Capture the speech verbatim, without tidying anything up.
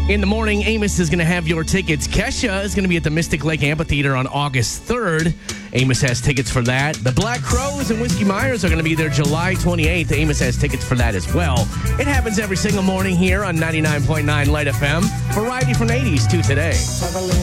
In the morning, Amos is going to have your tickets. Kesha is going to be at the Mystic Lake Amphitheater on August third. Amos has tickets for that. The Black Crows and Whiskey Myers are going to be there July twenty-eighth. Amos has tickets for that as well. It happens every single morning here on ninety-nine point nine Light F M. Variety from eighties to today.